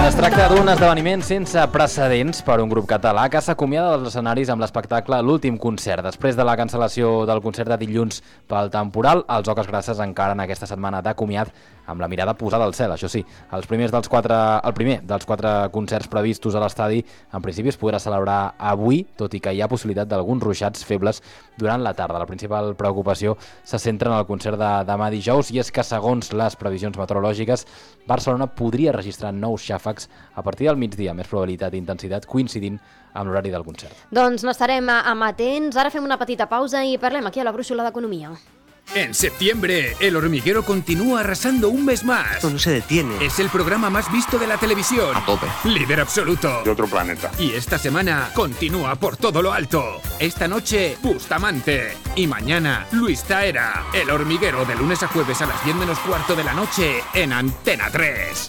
Es tracta d'un esdeveniment sense precedents per un grup català que s'acomiada dels escenaris amb l'espectacle L'últim concert. Després de la cancel·lació del concert de dilluns pel temporal, els Oques Grasses encaren aquesta setmana de comiat amb la mirada posada al cel. Això sí, el primer dels quatre concerts previstos a l'estadi en principi es podrà celebrar avui, tot i que hi ha possibilitat d'alguns ruixats febles durant la tarda. La principal preocupació se centra en el concert de demà dijous, i és que, segons les previsions meteorològiques, Barcelona podria registrar nous xàfecs a partir del migdia, més probabilitat i intensitat coincidint amb l'horari del concert. Doncs n'estarem amatents. Ara fem una petita pausa i parlem aquí a la Brúixola d'Economia. En septiembre, El Hormiguero continúa arrasando un mes más. Esto no se detiene. Es el programa más visto de la televisión. A tope. Líder absoluto. De otro planeta. Y esta semana continúa por todo lo alto. Esta noche, Bustamante. Y mañana, Luis Taera. El Hormiguero, de lunes a jueves a las 10 menos cuarto de la noche en Antena 3.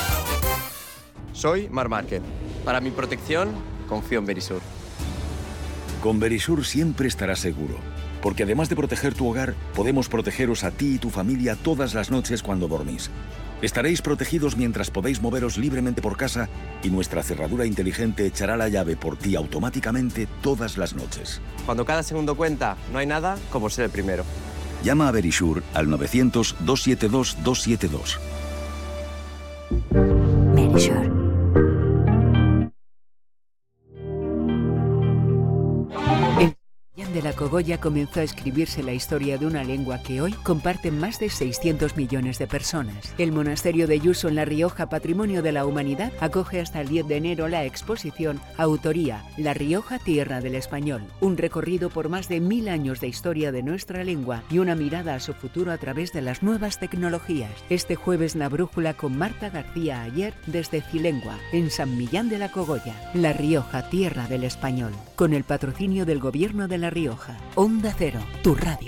Soy Mar Márquez. Para mi protección, confío en Verisur. Con Verisur siempre estarás seguro, porque además de proteger tu hogar, podemos protegeros a ti y tu familia todas las noches cuando dormís. Estaréis protegidos mientras podéis moveros libremente por casa, y nuestra cerradura inteligente echará la llave por ti automáticamente todas las noches. Cuando cada segundo cuenta, no hay nada como ser el primero. Llama a Verisur al 900-272-272. Verisur. De la Cogolla comenzó a escribirse la historia de una lengua que hoy comparten más de 600 millones de personas. El monasterio de Yuso en La Rioja, Patrimonio de la Humanidad, acoge hasta el 10 de enero la exposición Autoría, La Rioja, Tierra del Español. Un recorrido por más de 1000 años de historia de nuestra lengua y una mirada a su futuro a través de las nuevas tecnologías. Este jueves La Brújula con Marta García Ayer desde Cilengua, en San Millán de la Cogolla. La Rioja, Tierra del Español. Con el patrocinio del Gobierno de La Rioja. Onda Cero, tu radio.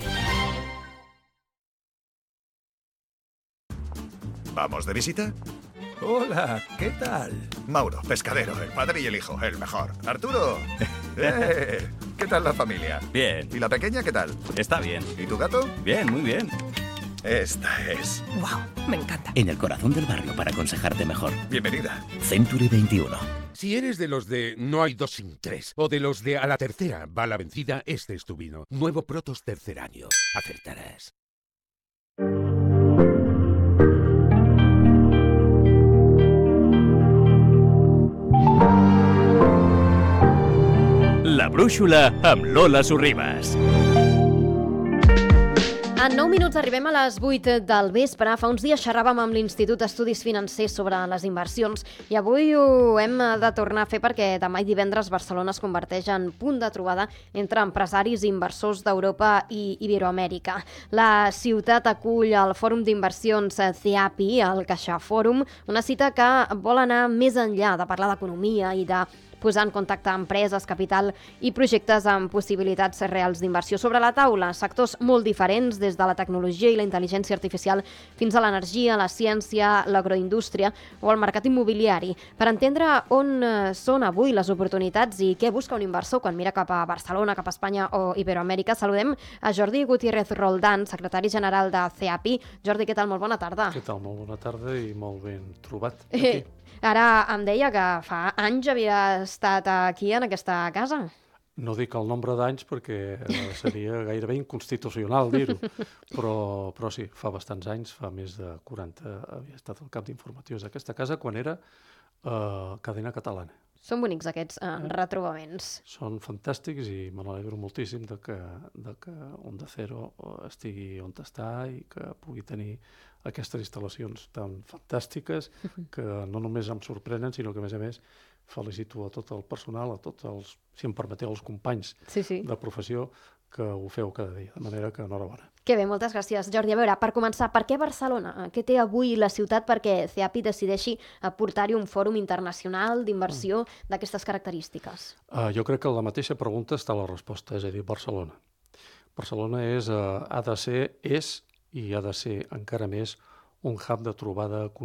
¿Vamos de visita? Hola, ¿qué tal? Mauro, pescadero, el padre y el hijo, el mejor. Arturo. ¿Qué tal la familia? Bien. ¿Y la pequeña qué tal? Está bien. ¿Y tu gato? Bien, muy bien. Esta es. ¡Wow! Me encanta. En el corazón del barrio para aconsejarte mejor. Bienvenida. Century 21. Si eres de los de no hay dos sin tres, o de los de a la tercera va la vencida, este es tu vino. Nuevo Protos tercer año. Acertarás. La Brúixola amb Lola Sorribas. En 9 minuts arribem a les 8 del vespre. Fa uns dies xerràvem amb l'Institut d'Estudis Financers sobre les inversions i avui ho hem de tornar a fer perquè demà i divendres Barcelona es converteix en punt de trobada entre empresaris i inversors d'Europa i Iberoamèrica. La ciutat acull el Fòrum d'Inversions CEAPI, el Caixa Fòrum, una cita que vol anar més enllà de parlar d'economia i de posar en contacte empreses, capital i projectes amb possibilitats reals d'inversió. Sobre la taula, sectors molt diferents, des de la tecnologia i la intel·ligència artificial fins a l'energia, la ciència, l'agroindústria o el mercat immobiliari. Per entendre on són avui les oportunitats i què busca un inversor quan mira cap a Barcelona, cap a Espanya o Iberoamèrica, saludem a Jordi Gutiérrez Roldán, secretari general de CEAPI. Jordi, què tal? Molt bona tarda. Què tal? Molt bona tarda i molt ben trobat aquí. Ara em deia que fa anys havia estat aquí, en aquesta casa. No dic el nombre d'anys perquè seria gairebé inconstitucional dir-ho, però sí, fa bastants anys, fa més de 40, havia estat al cap d'informatius d'aquesta casa quan era cadena catalana. Són bonics aquests retrobaments. Són fantàstics i me n'alegro moltíssim de que Onda Cero estigui on està i que pugui tenir aquestes instal·lacions tan fantàstiques que no només em sorprenen, sinó que, a més, felicito a tot el personal, a tots els, si em permeteu, els companys de professió que ho feu cada dia, de manera que enhorabona. Que bé, moltes gràcies, Jordi. A veure, per començar, per què Barcelona? Què té avui la ciutat perquè CEAPI decideixi portar-hi un fòrum internacional d'inversió d'aquestes característiques? Jo crec que en la mateixa pregunta està la resposta, és a dir, Barcelona. Barcelona ha de ser i ha de ser encara més un hub de trobada